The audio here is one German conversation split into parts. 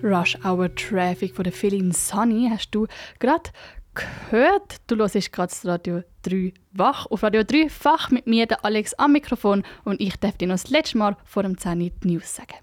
Rush Hour Traffic von der Feeling Sunny hast du gerade gehört. Du hörst gerade das Radio 3 wach. Auf Radio 3 Fach mit mir, der Alex am Mikrofon. Und ich darf dir noch das letzte Mal vor dem 10 die News sagen.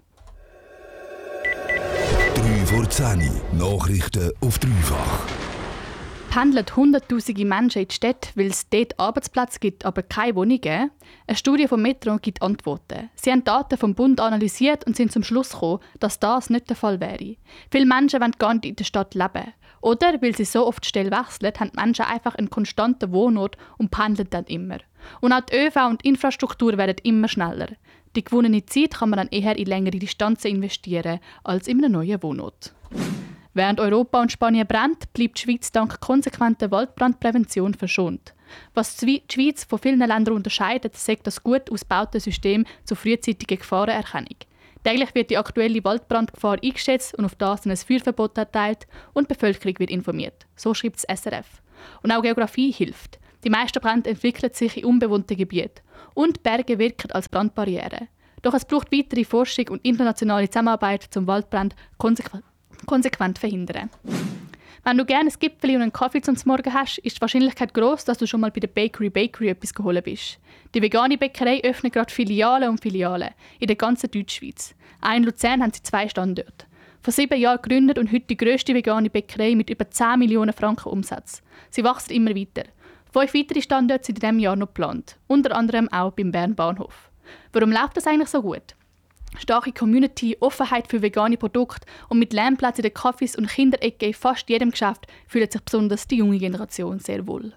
3 vor 10 Nachrichten auf dreifach. Pendeln Hunderttausende Menschen in die Städte, weil es dort Arbeitsplätze gibt, aber keine Wohnungen? Eine Studie vom Metro gibt Antworten. Sie haben Daten vom Bund analysiert und sind zum Schluss gekommen, dass das nicht der Fall wäre. Viele Menschen wollen gar nicht in der Stadt leben. Oder, weil sie so oft die Stelle wechseln, haben die Menschen einfach einen konstanten Wohnort und pendeln dann immer. Und auch die ÖV und die Infrastruktur werden immer schneller. Die gewonnene Zeit kann man dann eher in längere Distanzen investieren, als in einen neuen Wohnort. Während Europa und Spanien brennt, bleibt die Schweiz dank konsequenter Waldbrandprävention verschont. Was die Schweiz von vielen Ländern unterscheidet, sagt das gut ausgebaute System zur frühzeitigen Gefahrenerkennung. Täglich wird die aktuelle Waldbrandgefahr eingeschätzt und auf das ein Feuerverbot erteilt und die Bevölkerung wird informiert. So schreibt das SRF. Und auch Geografie hilft. Die meisten Brände entwickeln sich in unbewohnten Gebieten und Berge wirken als Brandbarriere. Doch es braucht weitere Forschung und internationale Zusammenarbeit, um Waldbrände konsequent verhindern. Wenn du gerne ein Gipfeli und einen Kaffee zum Morgen hast, ist die Wahrscheinlichkeit gross, dass du schon mal bei der Bakery etwas geholt bist. Die vegane Bäckerei öffnet gerade Filialen in der ganzen Deutschschweiz. Auch in Luzern haben sie 2 Standorte. Vor 7 Jahren gegründet und heute die grösste vegane Bäckerei mit über 10 Millionen Franken Umsatz. Sie wachsen immer weiter. 5 weitere Standorte sind in diesem Jahr noch geplant. Unter anderem auch beim Bern Bahnhof. Warum läuft das eigentlich so gut? Starke Community, Offenheit für vegane Produkte und mit Lernplätzen in den Cafés und Kinderecken in fast jedem Geschäft fühlt sich besonders die junge Generation sehr wohl.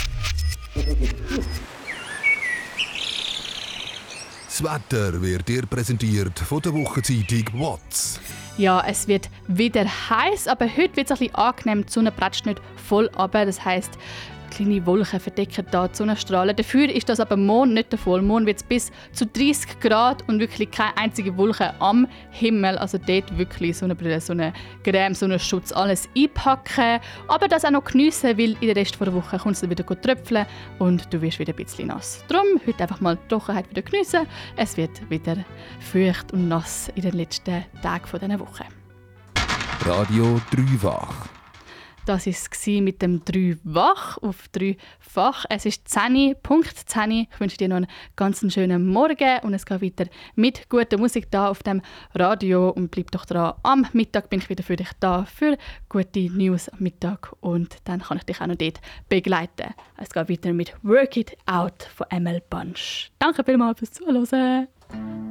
Das Wetter wird dir präsentiert von der Wochenzeitung WhatsApp. Ja, es wird wieder heiß, aber heute wird es ein bisschen angenehm. Die Sonne prätscht nicht voll runter. Das heisst, kleine Wolken verdecken hier die Sonnenstrahlen. Dafür ist das aber morgen nicht der Fall. Morgen wird es bis zu 30 Grad und wirklich keine einzige Wolke am Himmel. Also dort wirklich so eine Brille, so eine Creme, so einen Schutz, alles einpacken. Aber das auch noch geniessen, weil in der Rest der Woche kommt es dann wieder tröpfeln und du wirst wieder ein bisschen nass. Darum heute einfach mal die Trockenheit wieder geniessen. Es wird wieder feucht und nass in den letzten Tagen dieser Woche. Radio 3 wach. Das war es mit dem 3 wach auf 3 Fach. Es ist 10, Punkt 10. Ich wünsche dir noch einen ganz schönen Morgen und es geht weiter mit guter Musik da auf dem Radio und bleib doch dran. Am Mittag bin ich wieder für dich da für gute News am Mittag und dann kann ich dich auch noch dort begleiten. Es geht weiter mit Work It Out von ML Bunch. Danke vielmals fürs Zuhören.